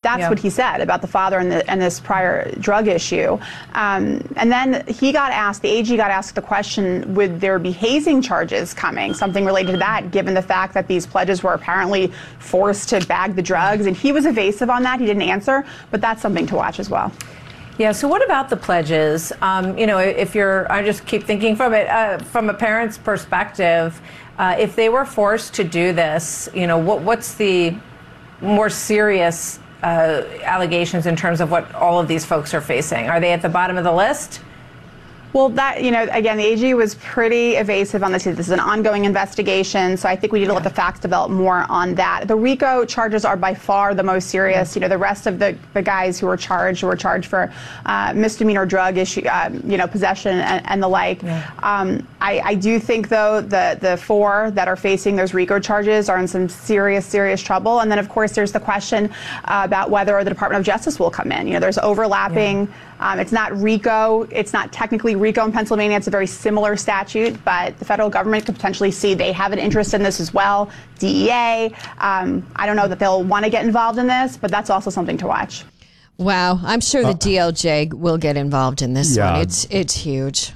That's what he said about the father and this prior drug issue. And then he got asked, the AG got asked the question, would there be hazing charges coming, something related to that, given the fact that these pledges were apparently forced to bag the drugs? And he was evasive on that. He didn't answer, but that's something to watch as well. Yeah, so what about the pledges? If I just keep thinking from a parent's perspective, if they were forced to do this, what's the more serious allegations in terms of what all of these folks are facing? Are they at the bottom of the list? Well, that, again, the AG was pretty evasive on this. This is an ongoing investigation, so I think we need to let the facts develop more on that. The RICO charges are by far the most serious. The rest of the guys who were charged for misdemeanor drug issue, possession and the like. I do think, though, the four that are facing those RICO charges are in some serious trouble. And then, of course, there's the question about whether the Department of Justice will come in. There's overlapping. It's not RICO. It's not technically RICO in Pennsylvania. It's a very similar statute, but the federal government could potentially see they have an interest in this as well. DEA. I don't know that they'll want to get involved in this, but that's also something to watch. Wow. I'm sure the DOJ will get involved in this one. It's huge.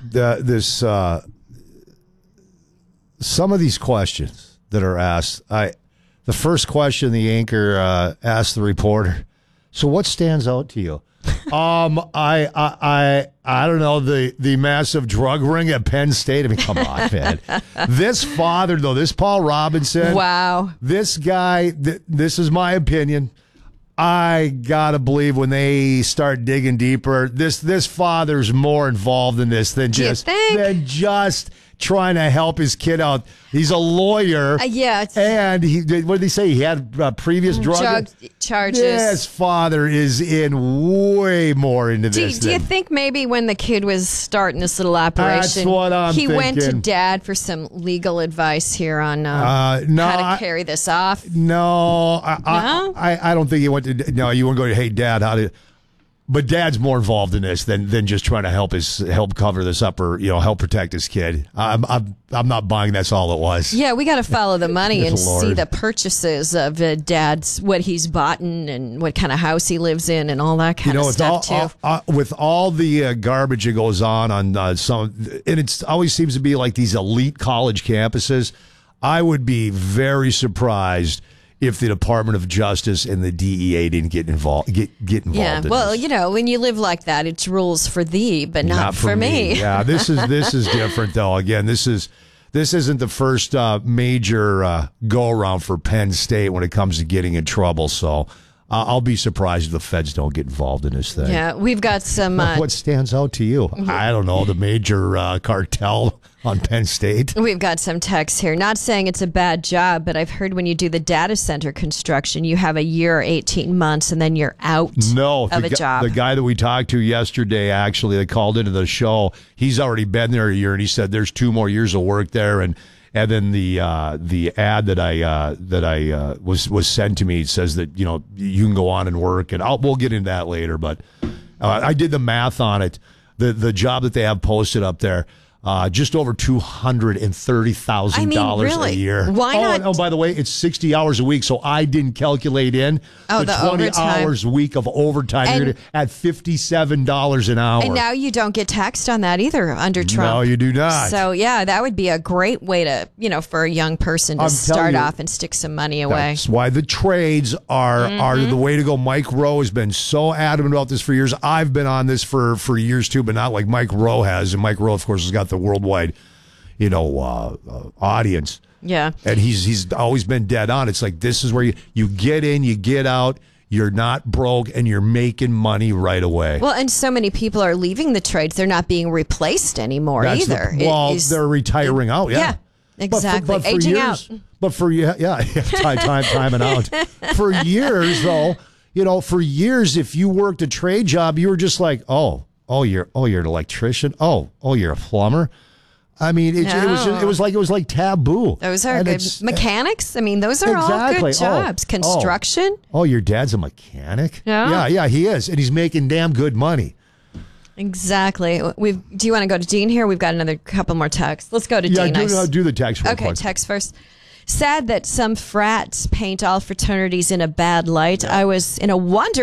Some of these questions that are asked, the first question the anchor asked the reporter, so what stands out to you? I don't know, the massive drug ring at Penn State. I mean, come on, man. This father, though, this Paul Robinson. Wow. This guy, this is my opinion. I gotta believe when they start digging deeper, this father's more involved in this than just trying to help his kid out. He's a lawyer. And what did he say? He had previous drug charges. His father is in way more into this. Do you think maybe when the kid was starting this little operation, that's what I'm thinking. Went to dad for some legal advice here on how to carry this off? No, I don't think he went to. No, you wouldn't go to, hey, Dad, how to. But Dad's more involved in this than just trying to help cover this up or help protect his kid. I'm not buying that's all it was. Yeah, we got to follow the money and see the purchases of Dad's, what he's bought and what kind of house he lives in and all that kind of stuff too. With all the garbage that goes on some, and it always seems to be like these elite college campuses. I would be very surprised if the Department of Justice and the DEA didn't get involved. Get involved. Yeah, in well, this. When you live like that, it's rules for thee, but not for me. Yeah, this is different though. Again, this isn't the first major go around for Penn State when it comes to getting in trouble. So I'll be surprised if the feds don't get involved in this thing. Yeah, we've got some. What stands out to you? I don't know, the major cartel on Penn State. We've got some texts here. Not saying it's a bad job, but I've heard when you do the data center construction, you have a year or 18 months, and then you're out of a job. The guy that we talked to yesterday, actually, that called into the show, he's already been there a year, and he said there's 2 more years of work there, and then the ad that I was sent to me says that you can go on and work, and we'll get into that later. But I did the math on it. The job that they have posted up there. Just over $230,000 a year. Why not? Oh, by the way, it's 60 hours a week, so I didn't calculate in the 20 hours a week of overtime. You're at $57 an hour. And now you don't get taxed on that either under Trump. No, you do not. So, yeah, that would be a great way to, for a young person to start off and stick some money away. That's why the trades are the way to go. Mike Rowe has been so adamant about this for years. I've been on this for years, too, but not like Mike Rowe has. And Mike Rowe, of course, has got the worldwide, audience. Yeah. And he's always been dead on. It's like, this is where you get in, you get out, you're not broke, and you're making money right away. Well, and so many people are leaving the trades. They're not being replaced anymore either. They're retiring out, yeah. Yeah, exactly. But aging out. But for, timing out. For years, though, for years, if you worked a trade job, you were just like, you're an electrician. Oh, you're a plumber. I mean, it was like taboo. Those are good mechanics. I mean, those are all good jobs. Construction. Oh, your dad's a mechanic. Yeah, he is, and he's making damn good money. Exactly. Do you want to go to Dean here? We've got another couple more texts. Let's go to Dean. Do the text. Okay, text first. Sad that some frats paint all fraternities in a bad light. I was in a wonder